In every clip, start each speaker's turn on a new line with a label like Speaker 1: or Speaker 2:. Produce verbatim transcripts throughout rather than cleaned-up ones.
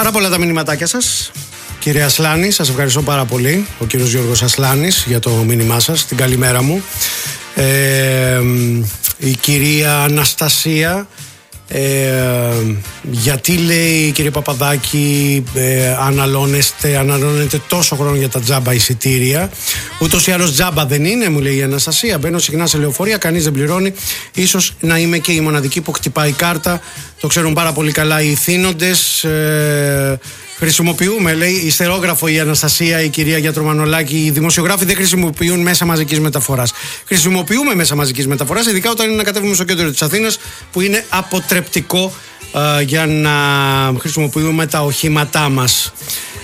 Speaker 1: Πάρα πολλά τα μηνυματάκια σας. Κύριε Ασλάνη, σας ευχαριστώ πάρα πολύ. Ο κύριος Γιώργος Ασλάνης για το μήνυμά σας. Την καλημέρα μου. Ε, η κυρία Αναστασία, ε, γιατί λέει, κύριε Παπαδάκη, ε, αναλώνεστε, αναλώνετε τόσο χρόνο για τα τζάμπα εισιτήρια? Ούτως ή άλλως τζάμπα δεν είναι, μου λέει η Αναστασία. Μπαίνω συχνά σε λεωφορεία, κανείς δεν πληρώνει. Ίσως να είμαι και η μοναδική που χτυπάει κάρτα. Το ξέρουν πάρα πολύ καλά οι ηθήνοντες. ε, Χρησιμοποιούμε, λέει, ιστερόγραφο η Αναστασία, η κυρία Γιατρομανολάκη. Οι δημοσιογράφοι δεν χρησιμοποιούν μέσα μαζικής μεταφοράς. Χρησιμοποιούμε μέσα μαζικής μεταφοράς, ειδικά όταν είναι να κατέβουμε στο κέντρο της Αθήνας, που είναι αποτρεπτικό ε, για να χρησιμοποιούμε τα οχήματά μας.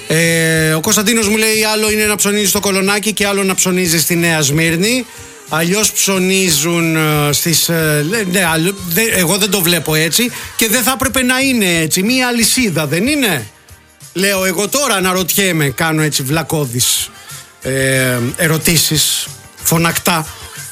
Speaker 1: Ε, ο Κωνσταντίνος μου λέει: άλλο είναι να ψωνίζει στο Κολονάκι και άλλο να ψωνίζει στη Νέα Σμύρνη. Αλλιώς ψωνίζουν ε, στις... Ε, ναι, αλλο, δε, εγώ δεν το βλέπω έτσι και δεν θα έπρεπε να είναι έτσι. Μία αλυσίδα δεν είναι? Λέω εγώ τώρα, αναρωτιέμαι, κάνω έτσι βλακώδεις ε, ερωτήσεις, φωνακτά.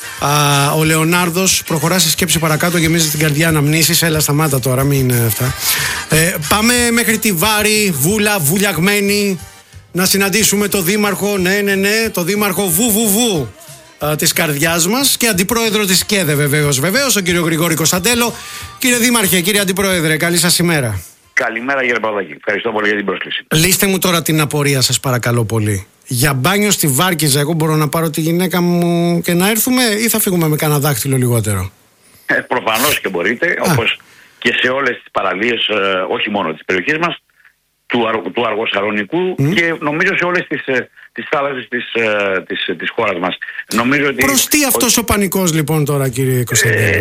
Speaker 1: Α, ο Λεωνάρδος προχωρά στη σκέψη παρακάτω, γεμίζει την καρδιά αναμνήσεις. Έλα, σταμάτα τώρα, μην είναι αυτά. Ε, πάμε μέχρι τη Βάρη, Βούλα, βουλιαγμένη, να συναντήσουμε το δήμαρχο, ναι, ναι, ναι, το δήμαρχο βου, βου, βου, α, της καρδιάς μας και αντιπρόεδρο της ΚΕΔΕ βεβαίως, βεβαίως, τον κύριο Γρηγόρη Κωνσταντέλο. Κύριε Δήμαρχε, κύριε Αντιπρόεδρε, καλή σας ημέρα.
Speaker 2: Καλημέρα κύριε Παπαδάκη. Ευχαριστώ πολύ για την πρόσκληση.
Speaker 1: Λύστε μου τώρα την απορία σας παρακαλώ πολύ. Για μπάνιο στη Βάρκιζα εγώ μπορώ να πάρω τη γυναίκα μου και να έρθουμε ή θα φύγουμε με κανένα δάχτυλο λιγότερο?
Speaker 2: Ε, προφανώς και μπορείτε, Α. όπως και σε όλες τις παραλίες, ε, όχι μόνο της περιοχής μας, του, Αρ, του Αργοσαρονικού mm. και νομίζω σε όλες τις, ε, τις θάλασσες της, ε, της, της χώρας μας. Νομίζω ότι,
Speaker 1: προς τι αυτός ο, ο πανικός λοιπόν τώρα, κύριε Κωνσταντέλο?
Speaker 2: Ε,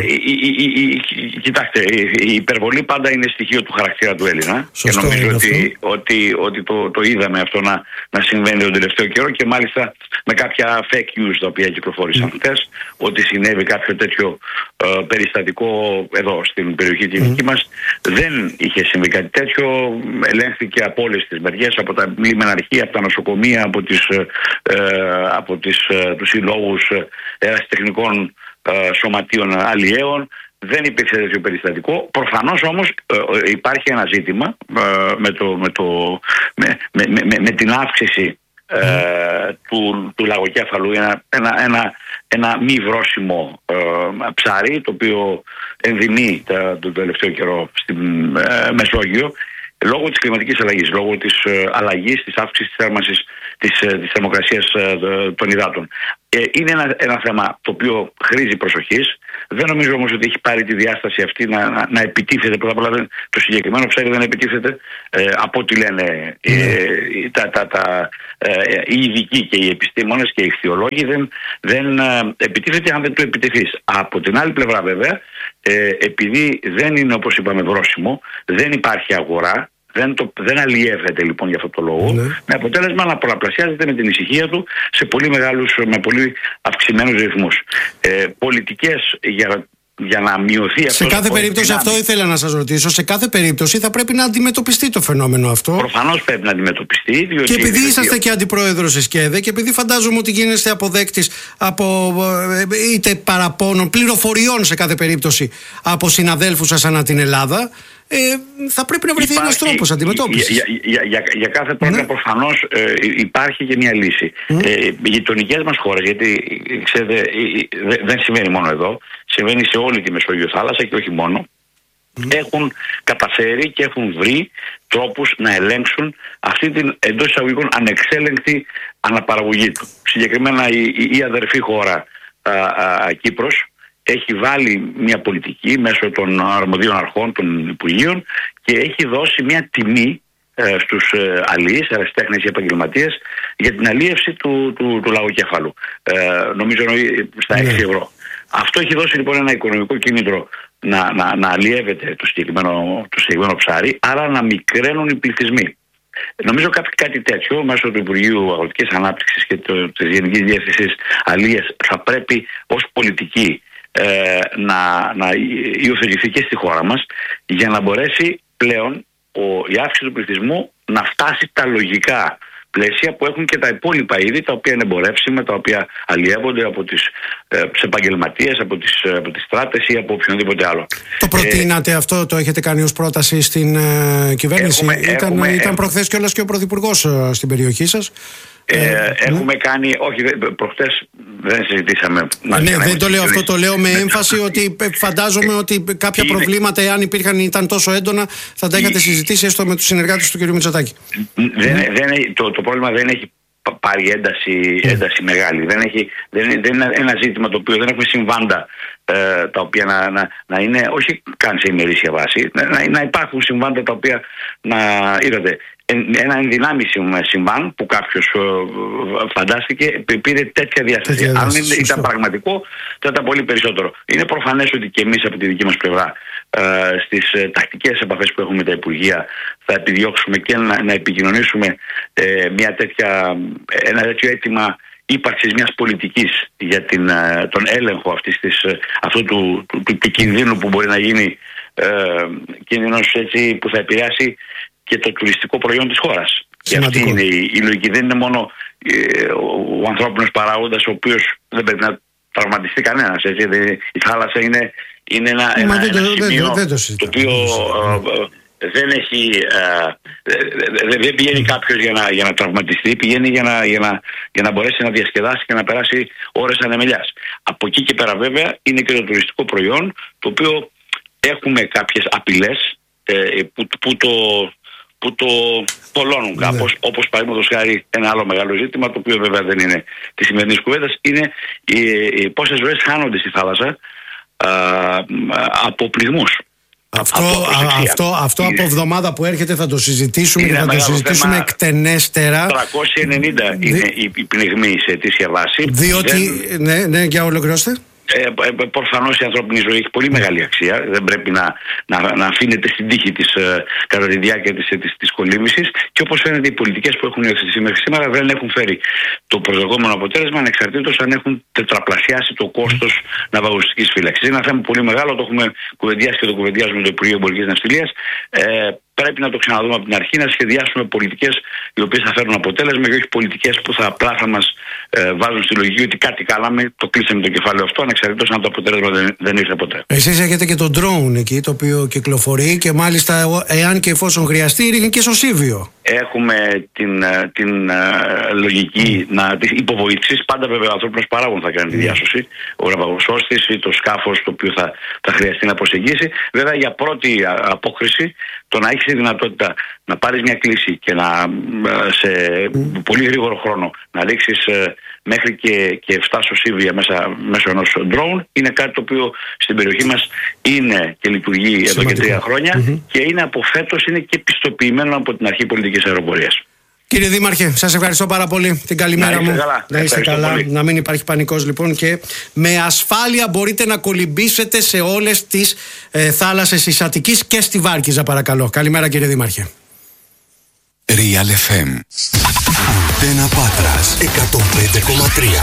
Speaker 2: κοιτάξτε, η υπερβολή πάντα είναι στοιχείο του χαρακτήρα του Έλληνα.
Speaker 1: Σωστό,
Speaker 2: και νομίζω ότι, ότι, ότι το, το είδαμε αυτό να, να συμβαίνει τον τελευταίο καιρό και μάλιστα με κάποια fake news τα οποία κυκλοφόρησαν mm. χτες, ότι συνέβη κάποιο τέτοιο ε, περιστατικό εδώ στην περιοχή τη δική mm. μας. Δεν είχε συμβεί κάτι τέτοιο. Ελέγχθηκε από όλες τις μεριές, από τα λιμεναρχεία, από τα νοσοκομεία, από, τις, ε, από τις, ε, τους συλλόγους ερασιτεχνικών ε, σωματείων αλλιέων. Δεν υπήρξε τέτοιο περιστατικό. Προφανώς όμως ε, υπάρχει ένα ζήτημα ε, με, το, με, το, με, με, με, με την αύξηση ε, του, του λαγοκέφαλου, ένα, ένα, ένα, ένα μη βρώσιμο ε, ψάρι, το οποίο ενδυμεί τον τελευταίο καιρό στην ε, Μεσόγειο, λόγω της κλιματικής αλλαγής, λόγω της ε, αλλαγής, της αύξησης της θέρμανσης της, ε, της θερμοκρασίας ε, των υδάτων. Ε, είναι ένα, ένα θέμα το οποίο χρήζει προσοχής. Δεν νομίζω όμως ότι έχει πάρει τη διάσταση αυτή να, να, να επιτίθεται. Πρώτα απ' όλα δεν, το συγκεκριμένο ψάρι δεν επιτίθεται ε, από ό,τι λένε ε, ε, τα, τα, τα, ε, οι ειδικοί και οι επιστήμονες και οι ηχθειολόγοι. Δεν, δεν ε, επιτίθεται αν δεν το επιτεθείς. Από την άλλη πλευρά βέβαια, ε, επειδή δεν είναι, όπως είπαμε, βρώσιμο, δεν υπάρχει αγορά. Δεν, το, δεν αλλιεύεται λοιπόν για αυτό το λόγο, ναι. με αποτέλεσμα να πολλαπλασιάζεται με την ησυχία του σε πολύ μεγάλους, με πολύ αυξημένους ρυθμούς. Ε, πολιτικές για, για να μειωθεί αυτό.
Speaker 1: Σε κάθε περίπτωση, αυτό ήθελα να σας ρωτήσω, σε κάθε περίπτωση θα πρέπει να αντιμετωπιστεί το φαινόμενο αυτό.
Speaker 2: Προφανώς πρέπει να αντιμετωπιστεί. Διότι
Speaker 1: και επειδή είσαστε και αντιπρόεδρος της ΚΕΔΕ και επειδή φαντάζομαι ότι γίνεστε αποδέκτης από είτε παραπώνων, πληροφοριών σε κάθε περίπτωση από συναδέλφους σας ανά την Ελλάδα. Ε, θα πρέπει να βρεθεί ένας τρόπος αντιμετώπισης.
Speaker 2: Για, για, για, για κάθε πρόβλημα ναι. προφανώς ε, υπάρχει και μια λύση. Mm. Ε, οι γειτονικές μας χώρες, γιατί ξέρετε, ε, δεν συμβαίνει μόνο εδώ, συμβαίνει σε όλη τη Μεσόγειο θάλασσα και όχι μόνο, mm. έχουν καταφέρει και έχουν βρει τρόπους να ελέγξουν αυτή την εντός εισαγωγικών ανεξέλεγκτη αναπαραγωγή του. Συγκεκριμένα η, η, η αδερφή χώρα α, α, Κύπρος έχει βάλει μια πολιτική μέσω των αρμοδίων αρχών των Υπουργείων και έχει δώσει μια τιμή ε, στους ε, αλλοίς, ερασιτέχνες και επαγγελματίες για την αλίευση του, του, του λαγοκέφαλου. Ε, νομίζω στα έξι ευρώ. Αυτό έχει δώσει λοιπόν ένα οικονομικό κίνητρο να, να, να αλλιεύεται το συγκεκριμένο, το συγκεκριμένο ψάρι, άρα να μικραίνουν οι πληθυσμοί. Νομίζω κάτι, κάτι τέτοιο μέσω του Υπουργείου Αγροτικής Ανάπτυξης και το, της Γενικής Διεύθυνσης Αλίας θα πρέπει ως πολιτική Ε, να, να υιοθετηθεί και στη χώρα μας για να μπορέσει πλέον ο, η αύξηση του πληθυσμού να φτάσει τα λογικά πλαίσια που έχουν και τα υπόλοιπα είδη, τα οποία είναι εμπορεύσιμα, τα οποία αλλιεύονται από τις ε, επαγγελματίες, από τις, από τις στράτες ή από οποιονδήποτε άλλο.
Speaker 1: Το προτείνατε ε, αυτό, το έχετε κάνει ως πρόταση στην ε, κυβέρνηση?
Speaker 2: Έχουμε,
Speaker 1: ήταν
Speaker 2: έχουμε,
Speaker 1: ήταν
Speaker 2: έχουμε,
Speaker 1: προχθές κιόλας και ο Πρωθυπουργός ε, στην περιοχή σας.
Speaker 2: Ε,
Speaker 1: ε,
Speaker 2: έχουμε
Speaker 1: ναι.
Speaker 2: κάνει, όχι προχτές δεν συζητήσαμε.
Speaker 1: Ναι, ναι δεν το λέω αυτό, το λέω με έμφαση ότι φαντάζομαι ότι κάποια είναι, προβλήματα, εάν υπήρχαν, ήταν τόσο έντονα, θα τα είχατε συζητήσει έστω με τους συνεργάτες του κ. Μητσοτάκη.
Speaker 2: Δεν, mm. δεν, το, το πρόβλημα δεν έχει πάρει ένταση, ένταση mm. μεγάλη. Δεν, έχει, δεν, δεν είναι ένα ζήτημα το οποίο δεν έχουμε συμβάντα ε, τα οποία να, να, να είναι, όχι καν σε ημερήσια βάση, να, να υπάρχουν συμβάντα τα οποία να είδατε. Ένα ενδυνάμει συμβάν που κάποιος φαντάστηκε πήρε τέτοια διάσταση. Αν ήταν σωστό. Πραγματικό, θα ήταν πολύ περισσότερο. Είναι προφανές ότι και εμείς από τη δική μας πλευρά ε, στις ε, τακτικές επαφές που έχουμε με τα Υπουργεία θα επιδιώξουμε και να, να επικοινωνήσουμε ε, μια τέτοια, ένα τέτοιο αίτημα ύπαρξης μιας πολιτικής για την, ε, τον έλεγχο αυτής της, ε, αυτού του, του, του, του κινδύνου που μπορεί να γίνει ε, κίνδυνος έτσι, που θα επηρεάσει και το τουριστικό προϊόν της χώρας. Και αυτή είναι η, η λογική. Δεν είναι μόνο ε, ο, ο ανθρώπινος παράγοντας, ο οποίος δεν πρέπει να τραυματιστεί κανένας. Έτσι. Η θάλασσα είναι, είναι ένα, ένα, ένα
Speaker 1: δεν,
Speaker 2: σημείο
Speaker 1: δεν, δεν
Speaker 2: το, το οποίο ε, ε, δεν έχει ε, δεν πηγαίνει κάποιος για να, για να τραυματιστεί, πηγαίνει για να, για, να, για να μπορέσει να διασκεδάσει και να περάσει ώρες ανεμελιάς. Από εκεί και πέρα βέβαια είναι και το τουριστικό προϊόν, το οποίο έχουμε κάποιες απειλές ε, που, που το που το πολλώνουν κάπως, ναι. Όπως παραδείγματος χάρη ένα άλλο μεγάλο ζήτημα, το οποίο βέβαια δεν είναι τη σημερινή κουβέντα, είναι οι, οι πόσες ζωές χάνονται στη θάλασσα α, α, από πληγμούς.
Speaker 1: Αυτό, από, αυτό, αυτό από εβδομάδα που έρχεται θα το συζητήσουμε και θα το συζητήσουμε θέμα, εκτενέστερα.
Speaker 2: τριακόσια ενενήντα Δι... είναι η, η πληγμή σε αιτήσια βάση.
Speaker 1: Διότι, δεν... ναι, ναι, για ολοκληρώστε.
Speaker 2: Ε, ε, προφανώς η ανθρώπινη ζωή έχει πολύ μεγάλη αξία. Δεν πρέπει να, να, να αφήνεται στην τύχη της ε, κατά τη διάρκεια της, της, της κολύμβησης. Και όπως φαίνεται, οι πολιτικές που έχουν υιοθετηθεί μέχρι σήμερα δεν έχουν φέρει το προσδοκόμενο αποτέλεσμα, ανεξαρτήτως αν έχουν τετραπλασιάσει το κόστος ναυαγωγιστικής φύλαξης. Είναι ένα θέμα πολύ μεγάλο, το έχουμε κουβεντιάσει και το κουβεντιάζουμε με το Υπουργείο Εμπορικής Ναυτιλίας. Ε, Πρέπει να το ξαναδούμε από την αρχή, να σχεδιάσουμε πολιτικές οι οποίες θα φέρουν αποτέλεσμα και όχι πολιτικές που θα απλά θα μας ε, βάζουν στη λογική ότι κάτι κάναμε, το κλείσαμε το κεφάλαιο αυτό, ανεξαρτήτως αν το αποτέλεσμα δεν, δεν ήρθε ποτέ. Εσείς
Speaker 1: έχετε και το drone εκεί, το οποίο κυκλοφορεί και μάλιστα εάν και εφόσον χρειαστεί, ρίχνει και σωσίβιο.
Speaker 2: Έχουμε την, την uh, λογική mm. να της υποβοήθησης. Πάντα βέβαια ο ανθρώπινος παράγων θα κάνει τη διάσωση. Ο ναυαγοσώστης ή το σκάφος το οποίο θα, θα χρειαστεί να προσεγγίσει. Βέβαια για πρώτη απόκριση, το να έχεις τη δυνατότητα να πάρεις μια κλίση και να σε mm. πολύ γρήγορο χρόνο να ρίξεις μέχρι και, και επτά σωσίβια μέσα μέσω ενός drone είναι κάτι το οποίο στην περιοχή μας είναι και λειτουργεί Σημαντικό. εδώ και τρία χρόνια mm-hmm. και είναι από φέτος είναι και πιστοποιημένο από την αρχή πολιτικής αεροπορίας.
Speaker 1: Κύριε Δήμαρχε, σας ευχαριστώ πάρα πολύ. Την καλημέρα μου.
Speaker 2: Καλά.
Speaker 1: Να είστε καλά. Πολύ. Να μην υπάρχει πανικός λοιπόν και με ασφάλεια μπορείτε να κολυμπήσετε σε όλες τις ε, θάλασσες της Αττικής και στη Βάρκηζα, παρακαλώ. Καλημέρα, κύριε Δήμαρχε.
Speaker 3: Real εφ εμ Αντένα Πάτρας εκατόν πέντε κόμμα τρία.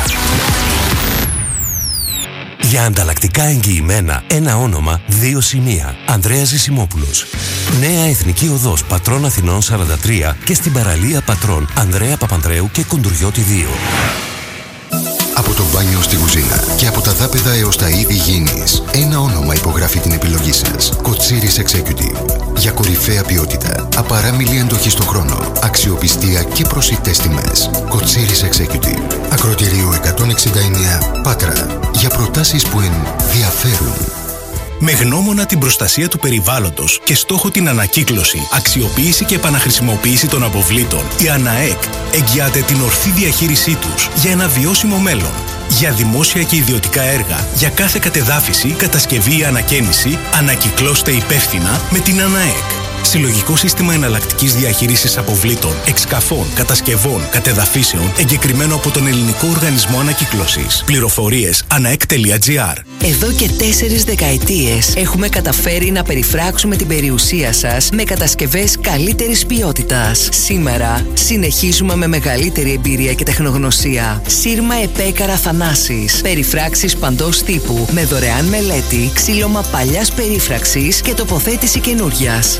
Speaker 3: Για ανταλλακτικά εγγυημένα, ένα όνομα, δύο σημεία. Ανδρέας Ζησιμόπουλος. Νέα Εθνική Οδός Πατρών Αθηνών σαράντα τρία και στην παραλία Πατρών Ανδρέα Παπανδρέου και Κοντουριώτη δύο.
Speaker 4: Από το μπάνιο στη κουζίνα και από τα δάπεδα έως τα είδη γήινης, ένα όνομα υπογράφει την επιλογή σας. Κοτσίρις Executive. Για κορυφαία ποιότητα, απαράμιλη εντοχή στον χρόνο, αξιοπιστία και προσιτές τιμές. Κοτσίρις Executive. Ακροτηρίου εκατόν εξήντα εννέα Πάτρα. Για προτάσεις που ενδιαφέρουν.
Speaker 5: Με γνώμονα την προστασία του περιβάλλοντος και στόχο την ανακύκλωση, αξιοποίηση και επαναχρησιμοποίηση των αποβλήτων, η ΑΝΑΕΚ εγγυάται την ορθή διαχείρισή τους για ένα βιώσιμο μέλλον. Για δημόσια και ιδιωτικά έργα, για κάθε κατεδάφιση, κατασκευή ή ανακαίνιση, ανακυκλώστε υπεύθυνα με την ΑΝΑΕΚ. Συλλογικό σύστημα εναλλακτικής διαχείρισης αποβλήτων, εξκαφών, κατασκευών, κατεδαφίσεων, εγκεκριμένο από τον Ελληνικό Οργανισμό Ανακύκλωσης. Πληροφορίες αναεκ τελεία τζι άρ.
Speaker 6: Εδώ και τέσσερις δεκαετίες έχουμε καταφέρει να περιφράξουμε την περιουσία σας με κατασκευές καλύτερης ποιότητας. Σήμερα συνεχίζουμε με μεγαλύτερη εμπειρία και τεχνογνωσία. Σύρμα Επέκαρα Θανάσης. Περιφράξεις παντός τύπου με δωρεάν μελέτη, ξύλωμα παλιάς περίφραξης και τοποθέτηση καινούριας.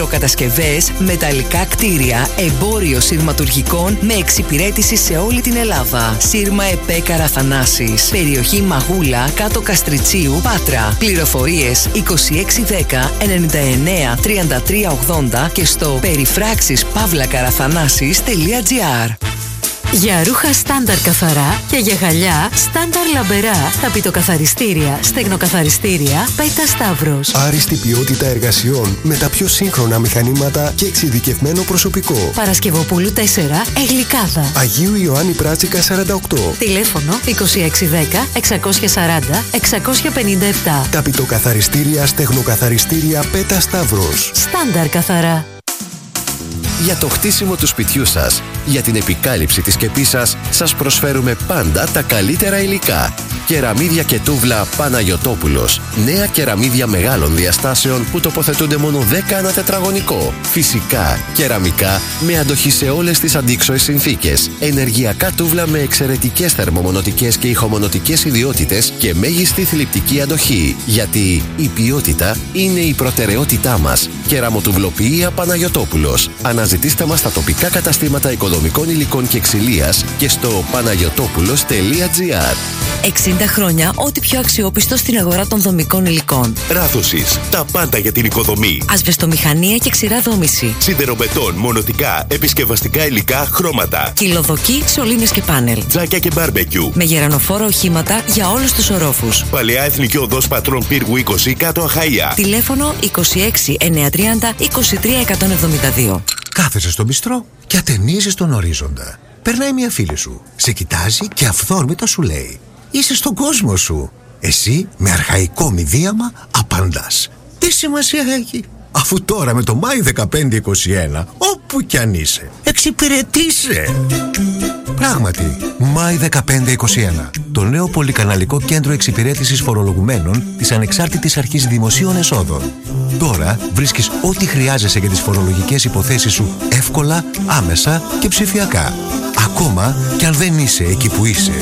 Speaker 6: Πυροκατασκευές, μεταλλικά κτίρια, εμπόριο σειρματουργικών με εξυπηρέτηση σε όλη την Ελλάδα. Σύρμα ΕΠΕ Καραθανάσης. Περιοχή Μαγούλα, κάτω Καστριτσίου, Πάτρα. Πληροφορίες είκοσι έξι δέκα ενενήντα εννέα τριάντα τρία ογδόντα και στο περιφράξεις παύλα καραθανάσης τελεία τζι άρ.
Speaker 7: Για ρούχα στάνταρ καθαρά και για γυαλιά στάνταρ λαμπερά, ταπητοκαθαριστήρια, στεγνοκαθαριστήρια, Πέτα Σταύρος.
Speaker 8: Άριστη ποιότητα εργασιών με τα πιο σύγχρονα μηχανήματα και εξειδικευμένο προσωπικό.
Speaker 7: Παρασκευοπούλου τέσσερα, Εγλικάδα.
Speaker 8: Αγίου Ιωάννη Πράτσικα σαράντα οκτώ.
Speaker 7: Τηλέφωνο είκοσι έξι δέκα εξακόσια σαράντα εξακόσια πενήντα επτά.
Speaker 8: Ταπητοκαθαριστήρια, στεγνοκαθαριστήρια, Πέτα Σταύρος.
Speaker 7: Στάνταρ καθαρά.
Speaker 3: Για το χτίσιμο του σπιτιού σας, για την επικάλυψη της σκεπής σας, σας προσφέρουμε πάντα τα καλύτερα υλικά. Κεραμίδια και τούβλα Παναγιωτόπουλος. Νέα κεραμίδια μεγάλων διαστάσεων που τοποθετούνται μόνο δέκα ανά τετραγωνικό. Φυσικά, κεραμικά με αντοχή σε όλες τις αντίξωες συνθήκες. Ενεργειακά τούβλα με εξαιρετικές θερμομονωτικές και ηχομονωτικές ιδιότητες και μέγιστη θλιπτική αντοχή. Γιατί η ποιότητα είναι η προτεραιότητά μας. Κεραμοτουβλοποιία Παναγιωτόπουλος. Αναζητήστε μας στα τοπικά καταστήματα οικοδομικών υλικών και ξυλίας και στο παναγιωτόπουλος τελεία τζι άρ.
Speaker 7: εξήντα χρόνια ό,τι πιο αξιόπιστο στην αγορά των δομικών υλικών.
Speaker 9: Ράθωσης. Τα πάντα για την οικοδομή.
Speaker 7: Ασβεστομηχανία και ξηρά δόμηση.
Speaker 9: Σιδεροβετόν, μονοτικά, επισκευαστικά υλικά, χρώματα.
Speaker 7: Κυλοδοκή, σωλήνες και πάνελ.
Speaker 9: Τζάκια και μπάρμπεκιου.
Speaker 7: Με γερανοφόρα οχήματα για όλους τους ορόφους.
Speaker 9: Παλαιά Εθνική Οδός Πατρών Πύργου είκοσι, κάτω Αχαΐα.
Speaker 7: Τηλέφωνο είκοσι έξι εννιακόσια τριάντα είκοσι τρία εκατόν εβδομήντα δύο.
Speaker 10: Κάθεσαι στο μπιστρό και ατενίζεις τον ορίζοντα. Περνάει μια φίλη σου, σε κοιτάζει και αυθόρμητα σου λέει: είσαι στον κόσμο σου. Εσύ με αρχαϊκό μηδίαμα απαντάς: τι σημασία έχει, αφού τώρα με το Μάη δεκαπέντε είκοσι ένα, όπου κι αν είσαι, εξυπηρετήσε. Πράγματι, Μάη δεκαπέντε είκοσι ένα, το νέο πολυκαναλικό κέντρο εξυπηρέτησης φορολογουμένων της Ανεξάρτητης Αρχής Δημοσίων Εσόδων. Τώρα βρίσκεις ό,τι χρειάζεσαι για τις φορολογικές υποθέσεις σου εύκολα, άμεσα και ψηφιακά. Ακόμα κι αν δεν είσαι εκεί που είσαι.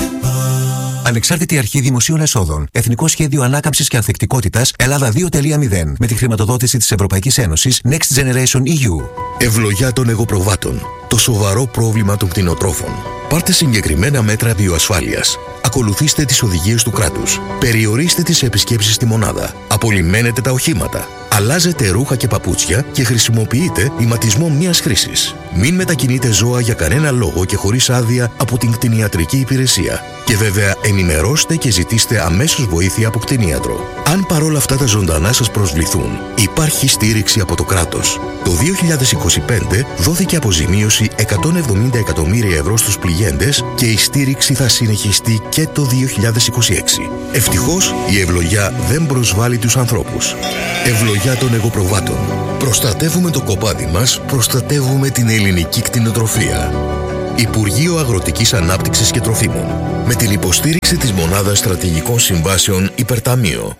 Speaker 10: Ανεξάρτητη Αρχή Δημοσίων Εσόδων. Εθνικό Σχέδιο Ανάκαμψης και Ανθεκτικότητας Ελλάδα δύο τελεία μηδέν. Με τη χρηματοδότηση της Ευρωπαϊκής Ένωσης Next Generation ι γιου.
Speaker 9: Ευλογιά των εγωπροβάτων. Το σοβαρό πρόβλημα των κτηνοτρόφων. Πάρτε συγκεκριμένα μέτρα βιοασφάλειας. Ακολουθήστε τις οδηγίες του κράτους. Περιορίστε τις επισκέψεις στη μονάδα. Απολυμμένετε τα οχήματα. Αλλάζετε ρούχα και παπούτσια και χρησιμοποιείτε ηματισμό μίας χρήσης. Μην μετακινείτε ζώα για κανένα λόγο και χωρίς άδεια από την κτηνιατρική υπηρεσία. Και βέβαια ενημερώστε και ζητήστε αμέσως βοήθεια από κτηνίατρο. Αν παρόλα αυτά τα ζωντανά σας προσβληθούν, υπάρχει στήριξη από το κράτος. Το δύο χιλιάδες είκοσι πέντε δόθηκε αποζημίωση εκατόν εβδομήντα εκατομμύρια ευρώ στους πληγέντες και η στήριξη θα συνεχιστεί και το δύο χιλιάδες είκοσι έξι. Ευτυχώς η ευλογιά δεν προσβάλλει τους ανθρώπους. Ευλογιά των εγωπροβάτων. Προστατεύουμε το κοπάδι μας, προστατεύουμε την ελληνική κτηνοτροφία. Υπουργείο Αγροτικής Ανάπτυξης και Τροφίμων. Με την υποστήριξη της Μονάδας Στρατηγικών Συμβάσεων Υπερταμείο.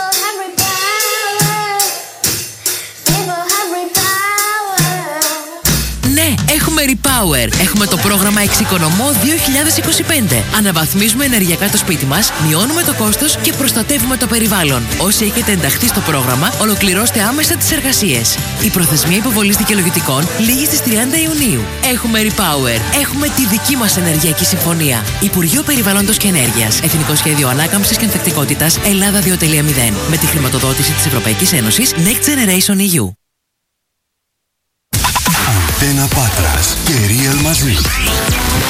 Speaker 6: Ναι, έχουμε Repower. Έχουμε το πρόγραμμα Εξοικονομώ δύο χιλιάδες είκοσι πέντε. Αναβαθμίζουμε ενεργειακά το σπίτι μας, μειώνουμε το κόστος και προστατεύουμε το περιβάλλον. Όσοι έχετε ενταχθεί στο πρόγραμμα, ολοκληρώστε άμεσα τις εργασίες. Η προθεσμία υποβολής δικαιολογητικών λήγει στις τριάντα Ιουνίου. Έχουμε Repower. Έχουμε τη δική μας ενεργειακή συμφωνία. Υπουργείο Περιβάλλοντος και Ενέργειας. Εθνικό Σχέδιο Ανάκαμψης και Ανθεκτικότητας Ελλάδα δύο τελεία μηδέν. Με τη χρηματοδότηση της Ευρωπαϊκής Ένωσης Next Generation ι γιου.
Speaker 3: Αντένα Πάτρας και Real μαζί.